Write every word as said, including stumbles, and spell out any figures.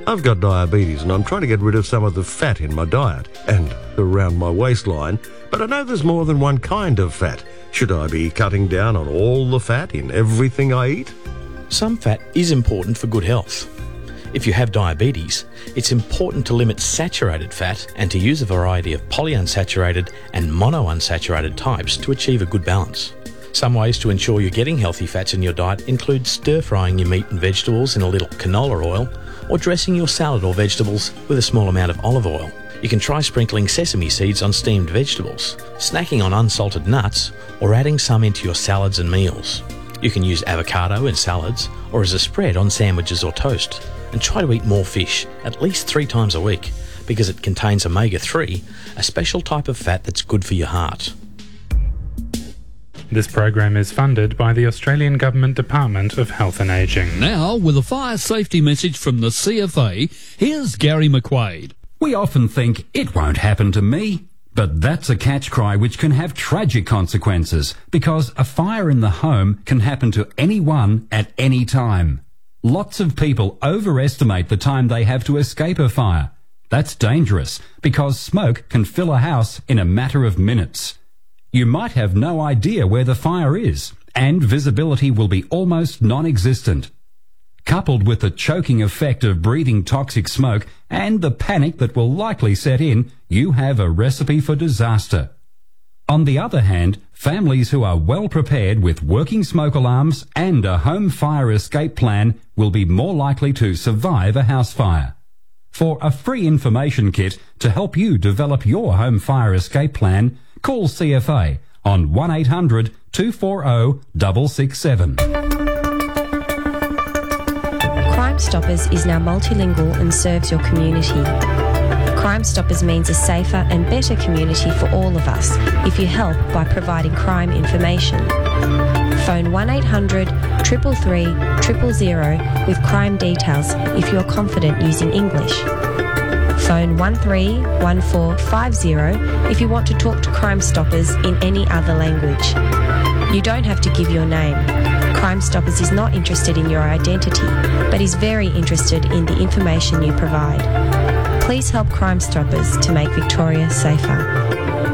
I've got diabetes and I'm trying to get rid of some of the fat in my diet and around my waistline, but I know there's more than one kind of fat. Should I be cutting down on all the fat in everything I eat? Some fat is important for good health. If you have diabetes, it's important to limit saturated fat and to use a variety of polyunsaturated and monounsaturated types to achieve a good balance. Some ways to ensure you're getting healthy fats in your diet include stir-frying your meat and vegetables in a little canola oil or dressing your salad or vegetables with a small amount of olive oil. You can try sprinkling sesame seeds on steamed vegetables, snacking on unsalted nuts, or adding some into your salads and meals. You can use avocado in salads or as a spread on sandwiches or toast. And try to eat more fish, at least three times a week, because it contains omega three, a special type of fat that's good for your heart. This program is funded by the Australian Government Department of Health and Ageing. Now, with a fire safety message from the C F A, here's Gary McQuaid. We often think, it won't happen to me. But that's a catch cry which can have tragic consequences, because a fire in the home can happen to anyone at any time. Lots of people overestimate the time they have to escape a fire. That's dangerous, because smoke can fill a house in a matter of minutes. You might have no idea where the fire is, and visibility will be almost non-existent. Coupled with the choking effect of breathing toxic smoke and the panic that will likely set in, you have a recipe for disaster. On the other hand, families who are well prepared with working smoke alarms and a home fire escape plan will be more likely to survive a house fire. For a free information kit to help you develop your home fire escape plan, call C F A on one eight hundred two four zero six six seven. Crime Stoppers is now multilingual and serves your community. Crime Stoppers means a safer and better community for all of us if you help by providing crime information. Phone one eight hundred three three three zero zero zero with crime details if you're confident using English. Phone one three one four five zero if you want to talk to Crime Stoppers in any other language. You don't have to give your name. Crime Stoppers is not interested in your identity, but is very interested in the information you provide. Please help Crime Stoppers to make Victoria safer.